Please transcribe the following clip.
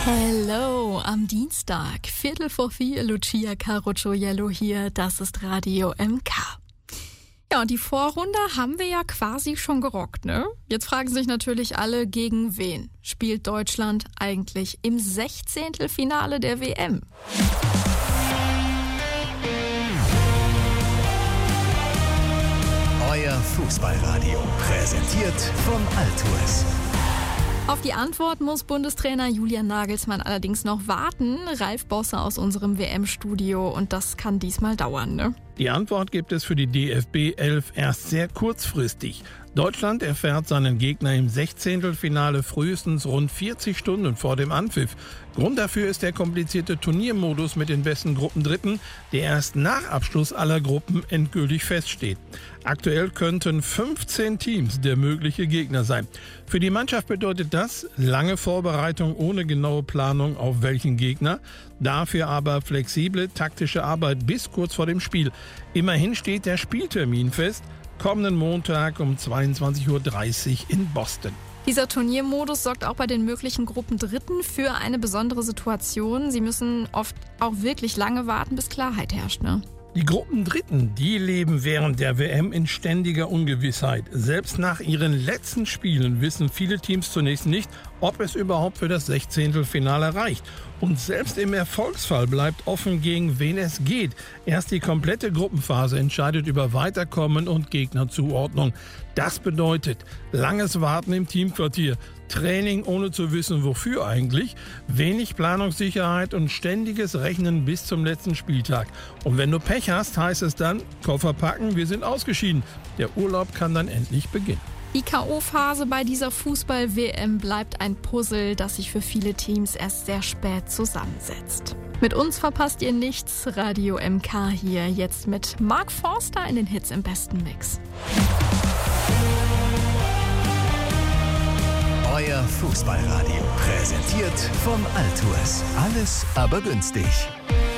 Hello, am Dienstag, 3:15, Lucia Carocciolello hier, das ist Radio MK. Ja, und die Vorrunde haben wir ja quasi schon gerockt, ne? Jetzt fragen sich natürlich alle, gegen wen spielt Deutschland eigentlich im 16. Finale der WM? Euer Fußballradio, präsentiert von Altues. Auf die Antwort muss Bundestrainer Julian Nagelsmann allerdings noch warten. Ralf Bosse aus unserem WM-Studio, und das kann diesmal dauern, ne? Die Antwort gibt es für die DFB 11 erst sehr kurzfristig. Deutschland erfährt seinen Gegner im 16. Finale frühestens rund 40 Stunden vor dem Anpfiff. Grund dafür ist der komplizierte Turniermodus mit den besten Gruppendritten, der erst nach Abschluss aller Gruppen endgültig feststeht. Aktuell könnten 15 Teams der mögliche Gegner sein. Für die Mannschaft bedeutet das lange Vorbereitung ohne genaue Planung auf welchen Gegner, dafür aber flexible taktische Arbeit bis kurz vor dem Spiel. Immerhin steht der Spieltermin fest, kommenden Montag um 22:30 Uhr in Boston. Dieser Turniermodus sorgt auch bei den möglichen Gruppendritten für eine besondere Situation. Sie müssen oft auch wirklich lange warten, bis Klarheit herrscht, ne? Die Gruppendritten, die leben während der WM in ständiger Ungewissheit. Selbst nach ihren letzten Spielen wissen viele Teams zunächst nicht, ob es überhaupt für das 16. Finale reicht. Und selbst im Erfolgsfall bleibt offen, gegen wen es geht. Erst die komplette Gruppenphase entscheidet über Weiterkommen und Gegnerzuordnung. Das bedeutet langes Warten im Teamquartier, Training ohne zu wissen wofür eigentlich, wenig Planungssicherheit und ständiges Rechnen bis zum letzten Spieltag. Und wenn du Pech hast, heißt es dann, Koffer packen, wir sind ausgeschieden. Der Urlaub kann dann endlich beginnen. Die K.O.-Phase bei dieser Fußball-WM bleibt ein Puzzle, das sich für viele Teams erst sehr spät zusammensetzt. Mit uns verpasst ihr nichts. Radio MK hier jetzt mit Mark Forster in den Hits im besten Mix. Euer Fußballradio, präsentiert von Altues. Alles aber günstig.